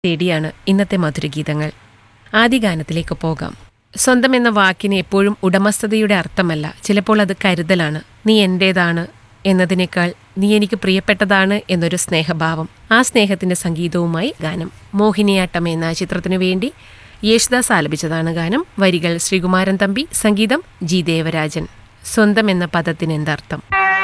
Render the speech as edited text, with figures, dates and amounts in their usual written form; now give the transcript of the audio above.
തേടിയാണ് ഇന്നത്തെ മധുരഗീതങ്ങൾ. ആദ്യ ഗാനത്തിലേക്ക് പോകാം. സ്വന്തം എന്ന വാക്കിന് എപ്പോഴും ഉടമസ്ഥതയുടെ അർത്ഥമല്ല, ചിലപ്പോൾ അത് കരുതലാണ്. നീ എന്റേതാണ് എന്നതിനേക്കാൾ നീ എനിക്ക് പ്രിയപ്പെട്ടതാണ് എന്നൊരു സ്നേഹഭാവം. ആ സ്നേഹത്തിന്റെ സംഗീതവുമായി ഗാനം. മോഹിനിയാട്ടം എന്ന ചിത്രത്തിനു വേണ്ടി യേശുദാസ് ആലപിച്ചതാണ് ഗാനം. വരികൾ ശ്രീകുമാരൻ തമ്പി, സംഗീതം ജി ദേവരാജൻ. സ്വന്തം എന്ന പദത്തിന് എന്തർത്ഥം?